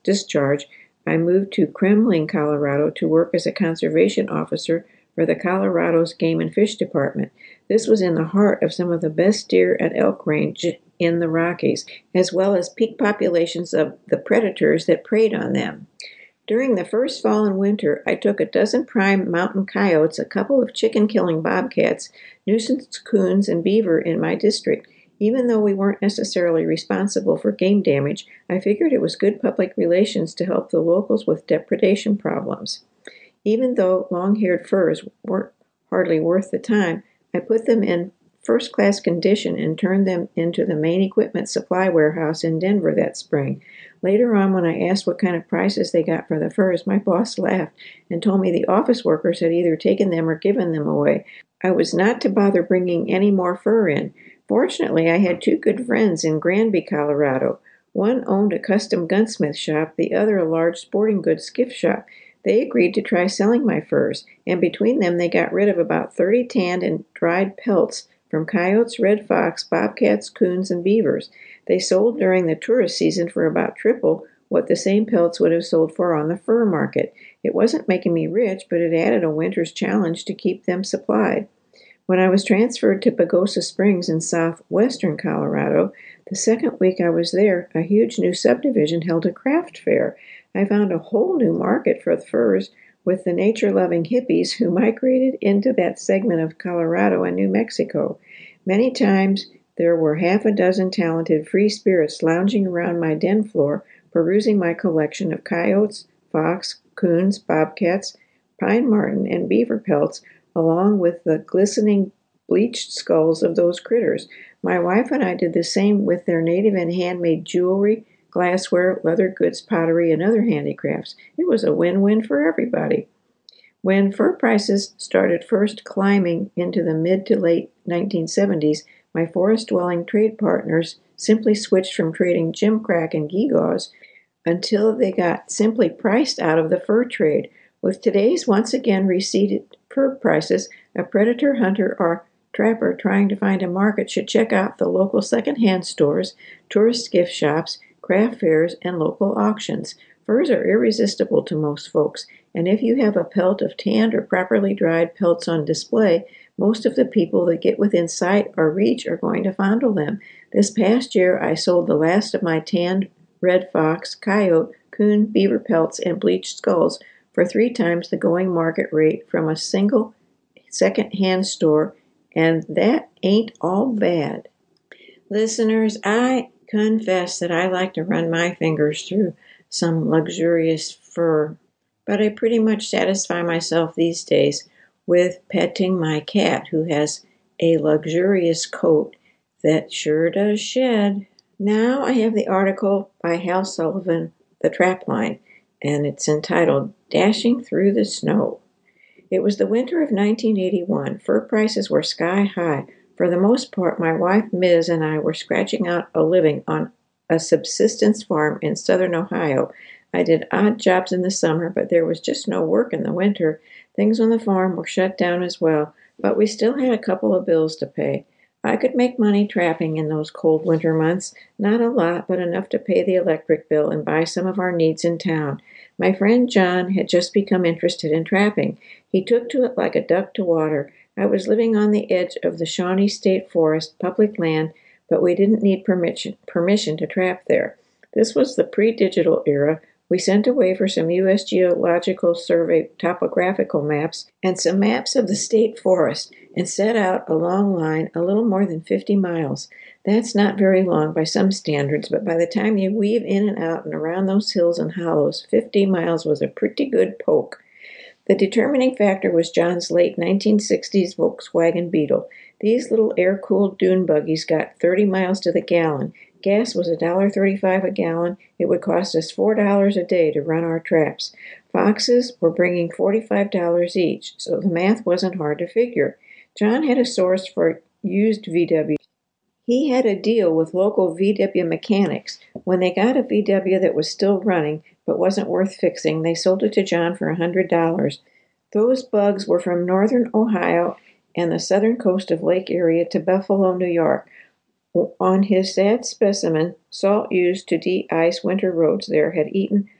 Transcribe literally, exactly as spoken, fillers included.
discharge, I moved to Kremmling, Colorado to work as a conservation officer for the Colorado's Game and Fish Department. This was in the heart of some of the best deer and elk range in the Rockies, as well as peak populations of the predators that preyed on them. During the first fall and winter, I took a dozen prime mountain coyotes, a couple of chicken-killing bobcats, nuisance coons, and beaver in my district. Even though we weren't necessarily responsible for game damage, I figured it was good public relations to help the locals with depredation problems. Even though long-haired furs weren't hardly worth the time, I put them in first-class condition and turned them into the main equipment supply warehouse in Denver that spring. Later on, when I asked what kind of prices they got for the furs, my boss laughed and told me the office workers had either taken them or given them away. I was not to bother bringing any more fur in. Fortunately, I had two good friends in Granby, Colorado. One owned a custom gunsmith shop, the other a large sporting goods gift shop. They agreed to try selling my furs, and between them they got rid of about thirty tanned and dried pelts from coyotes, red fox, bobcats, coons, and beavers. They sold during the tourist season for about triple what the same pelts would have sold for on the fur market. It wasn't making me rich, but it added a winter's challenge to keep them supplied. When I was transferred to Pagosa Springs in southwestern Colorado, the second week I was there, a huge new subdivision held a craft fair. I found a whole new market for the furs with the nature-loving hippies who migrated into that segment of Colorado and New Mexico. Many times there were half a dozen talented free spirits lounging around my den floor, perusing my collection of coyotes, fox, coons, bobcats, pine marten, and beaver pelts, along with the glistening bleached skulls of those critters. My wife and I did the same with their native and handmade jewelry, glassware, leather goods, pottery, and other handicrafts. It was a win-win for everybody. When fur prices started first climbing into the mid to late nineteen seventies, my forest-dwelling trade partners simply switched from trading gimcrack and gewgaws until they got simply priced out of the fur trade. With today's once again receded fur prices, a predator hunter or trapper trying to find a market should check out the local second-hand stores, tourist gift shops, craft fairs, and local auctions. Furs are irresistible to most folks, and if you have a pelt of tanned or properly dried pelts on display, most of the people that get within sight or reach are going to fondle them. This past year, I sold the last of my tanned red fox, coyote, coon, beaver pelts, and bleached skulls for three times the going market rate from a single second-hand store, and that ain't all bad. Listeners, I confess that I like to run my fingers through some luxurious fur, but I pretty much satisfy myself these days with petting my cat, who has a luxurious coat that sure does shed. Now I have the article by Hal Sullivan, The Trapline, and it's entitled Dashing Through the Snow. It was the winter of nineteen eighty-one. Fur prices were sky high. For the most part, my wife, Miz, and I were scratching out a living on a subsistence farm in southern Ohio. I did odd jobs in the summer, but there was just no work in the winter. Things on the farm were shut down as well, but we still had a couple of bills to pay. I could make money trapping in those cold winter months. Not a lot, but enough to pay the electric bill and buy some of our needs in town. My friend John had just become interested in trapping. He took to it like a duck to water. I was living on the edge of the Shawnee State Forest, public land, but we didn't need permission, permission to trap there. This was the pre-digital era. We sent away for some U S Geological Survey topographical maps and some maps of the state forest and set out a long line a little more than fifty miles. That's not very long by some standards, but by the time you weave in and out and around those hills and hollows, fifty miles was a pretty good poke. The determining factor was John's late nineteen sixties Volkswagen Beetle. These little air-cooled dune buggies got thirty miles to the gallon. Gas was one dollar and thirty-five cents a gallon. It would cost us four dollars a day to run our traps. Foxes were bringing forty-five dollars each, so the math wasn't hard to figure. John had a source for used V W. He had a deal with local V W mechanics. When they got a V W that was still running but wasn't worth fixing, they sold it to John for one hundred dollars. Those bugs were from northern Ohio and the southern coast of Lake Erie to Buffalo, New York. On his sad specimen, salt used to de-ice winter roads there had eaten